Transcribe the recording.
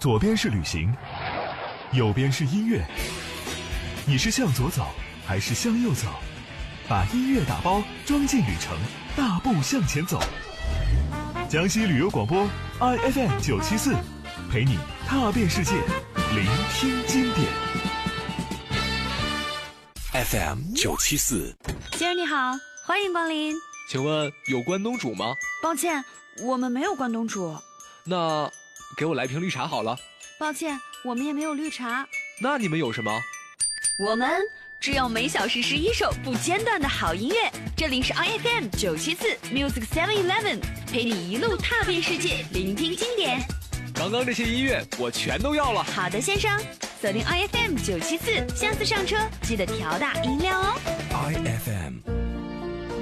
左边是旅行，右边是音乐。你是向左走还是向右走？把音乐打包装进旅程，大步向前走。江西旅游广播 IFM 974，陪你踏遍世界，聆听经典。 FM 974， 先生你好，欢迎光临。 请问有关东煮吗？ 抱歉，我们没有关东煮。 那给我来瓶绿茶好了。 抱歉，我们也没有绿茶。 那你们有什么？ 我们只有每小时11首不间断的好音乐。这里是 IFM 974 Music 711，陪你一路踏遍世界，聆听经典。 刚刚这些音乐我全都要了。 好的，先生，锁定 IFM 974，下次上车记得调大音量哦。 IFM